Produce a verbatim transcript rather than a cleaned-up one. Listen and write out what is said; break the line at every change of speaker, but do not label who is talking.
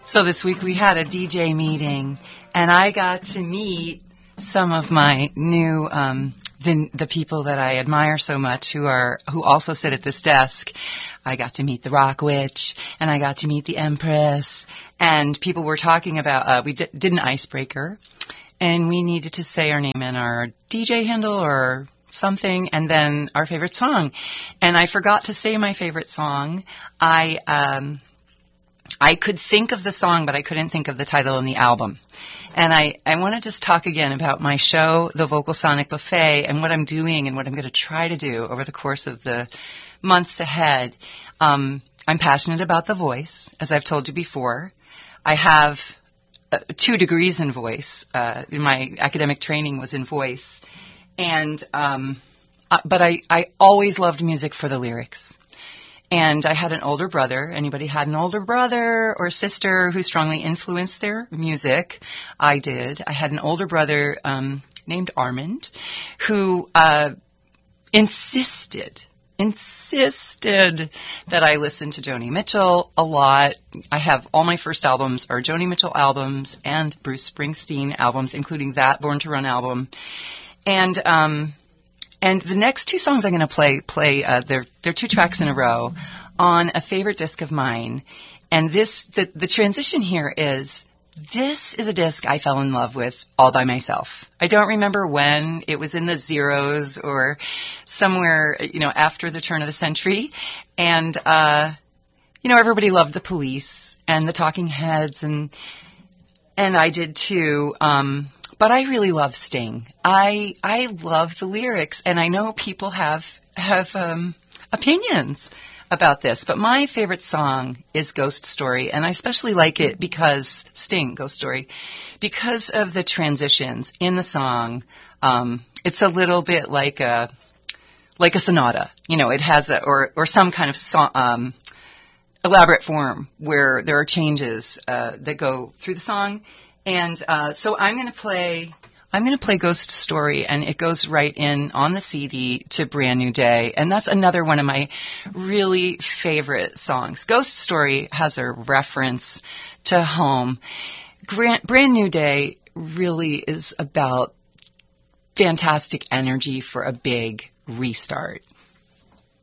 So this week we had a D J meeting, and I got to meet some of my new um, the the people that I admire so much, who are who also sit at this desk. I got to meet the Rock Witch, and I got to meet the Empress, and people were talking about. Uh, we d- did an icebreaker, and we needed to say our name and our D J handle or something, and then our favorite song. And I forgot to say my favorite song. I. Um, I could think of the song, but I couldn't think of the title and the album. And I, I want to just talk again about my show, The Vocal Sonic Buffet, and what I'm doing and what I'm going to try to do over the course of the months ahead. Um, I'm passionate about the voice, as I've told you before. I have uh, two degrees in voice. Uh, my academic training was in voice. And, um, uh, but I, I always loved music for the lyrics. And I had an older brother. Anybody had an older brother or sister who strongly influenced their music? I did. I had an older brother um, named Armand who uh, insisted, insisted that I listen to Joni Mitchell a lot. I have all my first albums are Joni Mitchell albums and Bruce Springsteen albums, including that Born to Run album. And um And the next two songs I'm going to play, play uh, they're, they're two tracks in a row on a favorite disc of mine. And this, the, the transition here is, this is a disc I fell in love with all by myself. I don't remember when. It was in the zeros or somewhere, you know, after the turn of the century. And, uh, you know, everybody loved the Police and the Talking Heads, and, and I did too. Um, But I really love Sting. I I love the lyrics, and I know people have have um, opinions about this. But my favorite song is Ghost Story, and I especially like it because Sting, Ghost Story, because of the transitions in the song. Um, it's a little bit like a like a sonata, you know. It has a or or some kind of song, um, elaborate form where there are changes uh, that go through the song. And uh, so I'm going to play. I'm going to play Ghost Story, and it goes right in on the C D to Brand New Day, and that's another one of my really favorite songs. Ghost Story has a reference to home. Brand, Brand New Day really is about fantastic energy for a big restart.